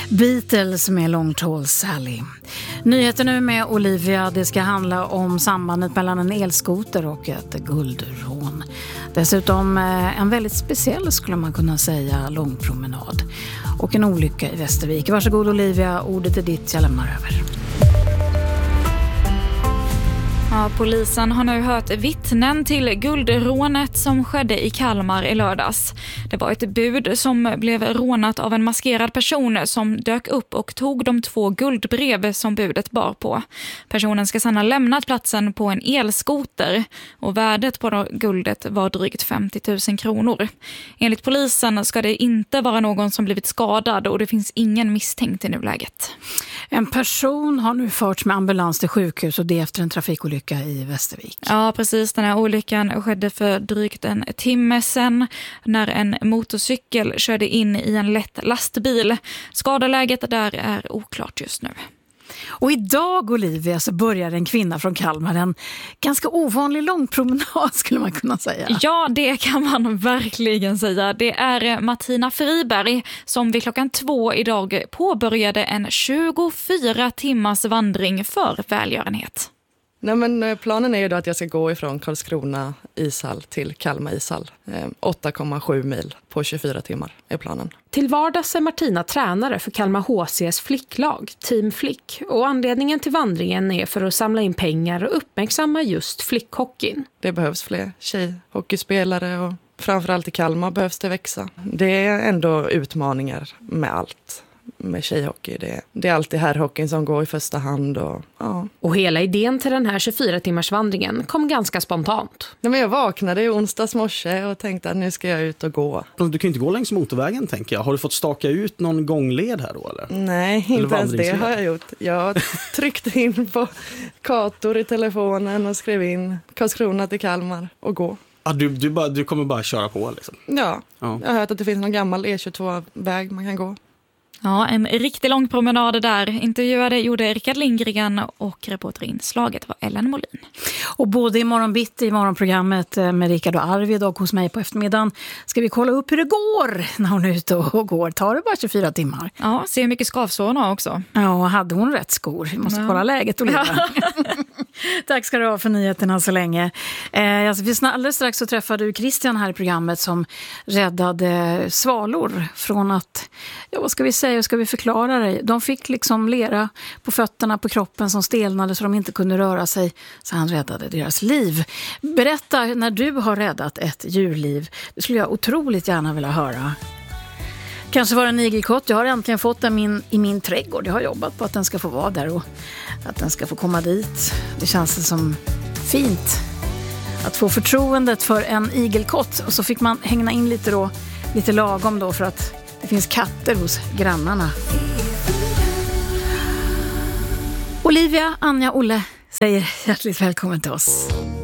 Beatles med Long Tall Sally. Nyheter nu med Olivia. Det ska handla om sambandet mellan en elskoter och ett guldrån. Dessutom en väldigt speciell, skulle man kunna säga, långpromenad. Och en olycka i Västervik. Varsågod Olivia, ordet är ditt, jag lämnar över. Ja, polisen har nu hört vittnen till guldrånet som skedde i Kalmar i lördags. Det var ett bud som blev rånat av en maskerad person som dök upp och tog de 2 guldbrev som budet bar på. Personen ska sedan ha lämnat platsen på en elskoter och värdet på guldet var drygt 50 000 kronor. Enligt polisen ska det inte vara någon som blivit skadad och det finns ingen misstänkt i nuläget. En person har nu förts med ambulans till sjukhus och det efter en trafikolycka i Västervik. Ja, precis. Den här olyckan skedde för drygt en timme sedan när en motorcykel körde in i en lätt lastbil. Skadeläget där är oklart just nu. Och idag, Olivia, så börjar en kvinna från Kalmar en ganska ovanlig långpromenad, skulle man kunna säga. Ja, det kan man verkligen säga. Det är Martina Friberg som vid 2:00 idag påbörjade en 24 timmars vandring för välgörenhet. Nej, men planen är ju då att jag ska gå ifrån Karlskrona ishall till Kalmar ishall. 8,7 mil på 24 timmar är planen. Till vardags är Martina tränare för Kalmar HCs flicklag, Team Flick. Och anledningen till vandringen är för att samla in pengar och uppmärksamma just flickhockeyn. Det behövs fler tjejhockeyspelare och framförallt i Kalmar behövs det växa. Det är ändå utmaningar med allt. Med tjejhockey. Det är alltid herrhockeyn som går i första hand. Och hela idén till den här 24-timmars vandringen kom ganska spontant. Ja, men jag vaknade i onsdags morse och tänkte att nu ska jag ut och gå. Du kan ju inte gå längs motorvägen, tänker jag. Har du fått staka ut någon gångled här då, eller? Nej, inte ens det har jag gjort. Jag tryckte in på kartor i telefonen och skrev in Karlskrona till Kalmar och gå. Ah, du kommer bara köra på, liksom? Ja, jag har hört att det finns någon gammal E22-väg man kan gå. Ja, en riktigt lång promenad där. Intervjuade gjorde Rickard Lindgren och reporterinslaget var Ellen Molin. Och både i morgonbitti i morgonprogrammet med Rickard och Arvid och hos mig på eftermiddagen ska vi kolla upp hur det går när hon är ute och går. Tar det bara 24 timmar? Ja, ser hur mycket skavsår hon har också. Ja, hade hon rätt skor? Vi måste kolla läget, Olivia. Tack ska du ha för nyheterna så länge. Alldeles strax så träffade du Christian här i programmet som räddade svalor från att, vad ska vi säga, hur ska vi förklara det? De fick liksom lera på fötterna, på kroppen som stelnade så de inte kunde röra sig. Så han räddade deras liv. Berätta när du har räddat ett djurliv. Det skulle jag otroligt gärna vilja höra. Kanske var det en igelkott. Jag har äntligen fått den i min trädgård. Jag har jobbat på att den ska få vara där och att den ska få komma dit. Det känns som fint att få förtroendet för en igelkott. Och så fick man hänga in lite lagom då för att det finns katter hos grannarna. Olivia, Anja, Olle säger hjärtligt välkommen till oss.